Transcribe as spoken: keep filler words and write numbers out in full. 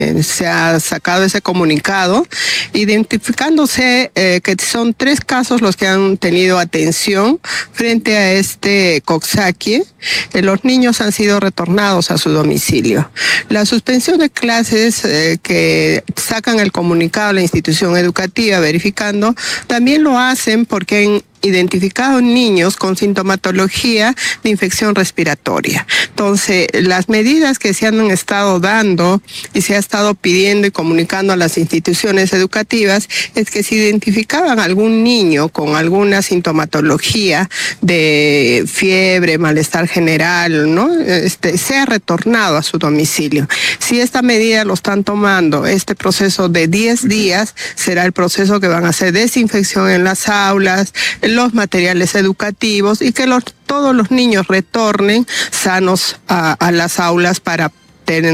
se ha sacado ese comunicado, identificándose eh, que son tres casos los que han tenido atención frente a este Coxsackie. Eh, los niños han sido retornados a su domicilio. La suspensión de clases eh, que sacan el comunicado a la institución educativa verificando, también lo hacen porque en identificados niños con sintomatología de infección respiratoria. Entonces, las medidas que se han estado dando y se ha estado pidiendo y comunicando a las instituciones educativas es que si identificaban algún niño con alguna sintomatología de fiebre, malestar general, ¿no? Este, sea retornado a su domicilio. Si esta medida lo están tomando, este proceso de diez días será el proceso que van a hacer desinfección en las aulas, los materiales educativos y que los, todos los niños retornen sanos a, a las aulas para tener